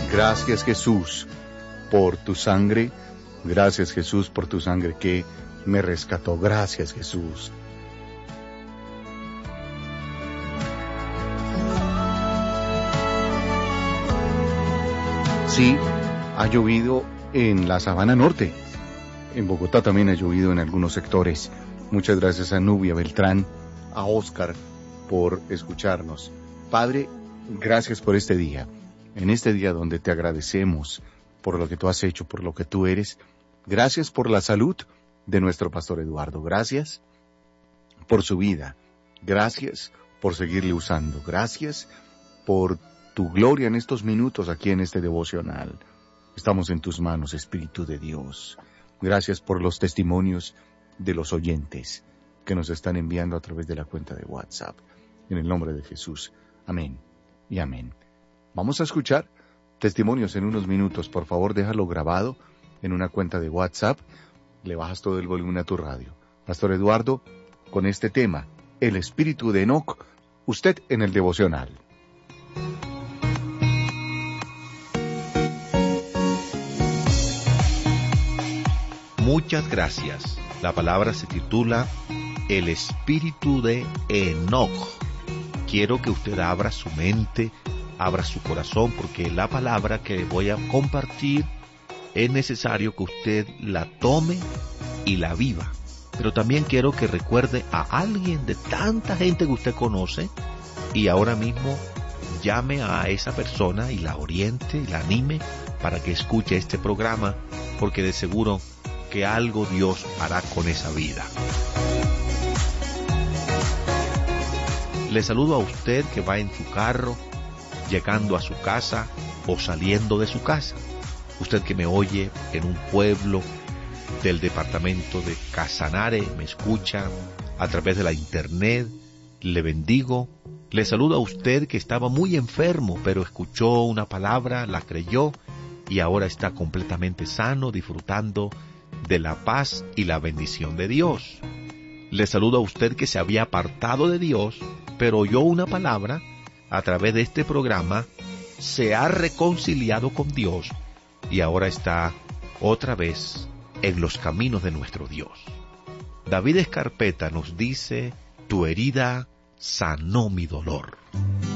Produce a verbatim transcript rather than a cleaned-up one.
Gracias, Jesús, por tu sangre. Gracias, Jesús, por tu sangre que me rescató. Gracias, Jesús. Sí, ha llovido en la Sabana Norte. En Bogotá también ha llovido en algunos sectores. Muchas gracias a Nubia Beltrán, a Oscar, por escucharnos. Padre, gracias por este día. En este día donde te agradecemos por lo que tú has hecho, por lo que tú eres. Gracias por la salud de nuestro pastor Eduardo. Gracias por su vida. Gracias por seguirle usando. Gracias por tu gloria en estos minutos aquí en este devocional. Estamos en tus manos, Espíritu de Dios. Gracias por los testimonios de los oyentes que nos están enviando a través de la cuenta de WhatsApp. En el nombre de Jesús. Amén y amén. Vamos a escuchar testimonios en unos minutos. Por favor, déjalo grabado en una cuenta de WhatsApp. Le bajas todo el volumen a tu radio. Pastor Eduardo, con este tema, el espíritu de Enoc, usted en el devocional. Muchas gracias. La palabra se titula El espíritu de Enoc. Quiero que usted abra su mente, abra su corazón, porque la palabra que voy a compartir es necesario que usted la tome y la viva. Pero también quiero que recuerde a alguien de tanta gente que usted conoce y ahora mismo llame a esa persona y la oriente y la anime para que escuche este programa, porque de seguro que algo Dios hará con esa vida. Le saludo a usted que va en su carro, llegando a su casa o saliendo de su casa. Usted que me oye en un pueblo del departamento de Casanare, me escucha a través de la internet, le bendigo. Le saludo a usted que estaba muy enfermo, pero escuchó una palabra, la creyó y ahora está completamente sano, disfrutando de la paz y la bendición de Dios. Le saludo a usted que se había apartado de Dios, pero oyó una palabra a través de este programa, se ha reconciliado con Dios y ahora está otra vez en los caminos de nuestro Dios. David Escarpeta nos dice, tu herida sanó mi dolor.